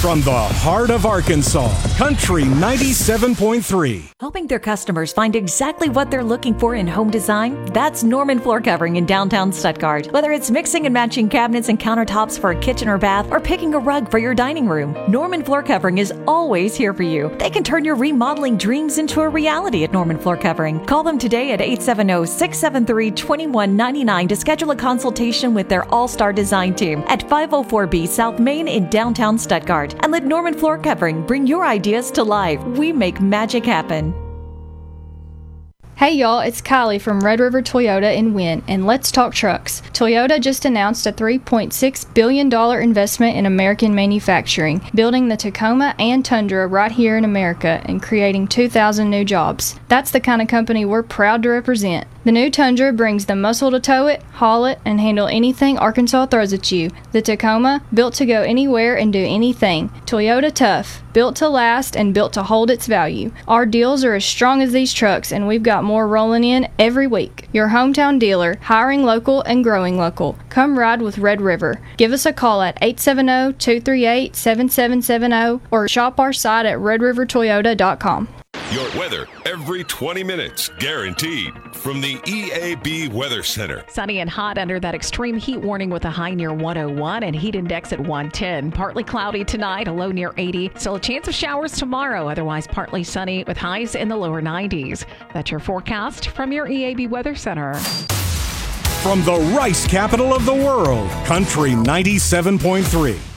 From the heart of Arkansas, Country 97.3. Helping their customers find exactly what they're looking for in home design? That's Norman Floor Covering in downtown Stuttgart. Whether it's mixing and matching cabinets and countertops for a kitchen or bath, or picking a rug for your dining room, Norman Floor Covering is always here for you. They can turn your remodeling dreams into a reality at Norman Floor Covering. Call them today at 870-673-2199 to schedule a consultation with their all-star design team at 504B South Main in downtown Stuttgart. And let Norman Floor Covering bring your ideas to life. We make magic happen. Hey y'all, it's Kylie from Red River Toyota in Wynn, and let's talk trucks. Toyota just announced a $3.6 billion investment in American manufacturing, building the Tacoma and Tundra right here in America and creating 2,000 new jobs. That's the kind of company we're proud to represent. The new Tundra brings the muscle to tow it, haul it, and handle anything Arkansas throws at you. The Tacoma, built to go anywhere and do anything. Toyota tough, built to last and built to hold its value. Our deals are as strong as these trucks, and we've got more rolling in every week. Your hometown dealer, hiring local and growing local. Come ride with Red River. Give us a call at 870-238-7770 or shop our site at redrivertoyota.com. Your weather every 20 minutes, guaranteed. From the EAB Weather Center. Sunny and hot under that extreme heat warning with a high near 101 and heat index at 110. Partly cloudy tonight, a low near 80. Still a chance of showers tomorrow, otherwise partly sunny with highs in the lower 90s. That's your forecast from your EAB Weather Center. From the rice capital of the world, Country 97.3.